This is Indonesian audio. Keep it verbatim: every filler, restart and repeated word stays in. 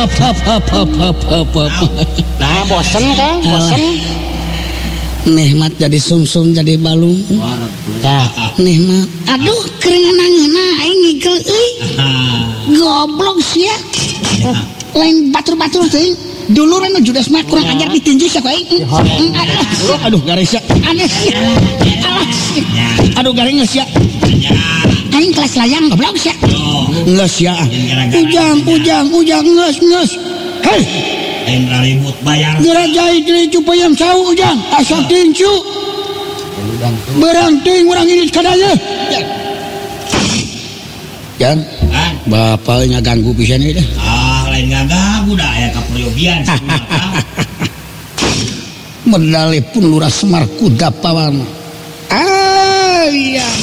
hap hap hap hap hap hap hap. Nah, bosen kan? Bosen. Nikmat jadi sumsum jadi balung. Ya. Nikmat. Aduh, keringan-ngena aing ngigel euy. Goblok sia. Lain batur-batur teuing. Dulu rena Judas mah kurang ajar ditinju sia aing. Aduh, garis sia. Aneh sia. Aduh, garing sia. Aing kelas layang goblok sia. Geus sia. Ujang, ujang, ujang geus geus. Hei. Lain ribut bayar. Gerajai kini cupayam sau ujang. Asa tinju. Berang ting urang ini kadaya. Jan. Bapaknya ganggu pisan ieu dah. Ah, lain ganggu dah aya kaproyogian. Medali pun lurah Semar kuda pawan. Ah, iya.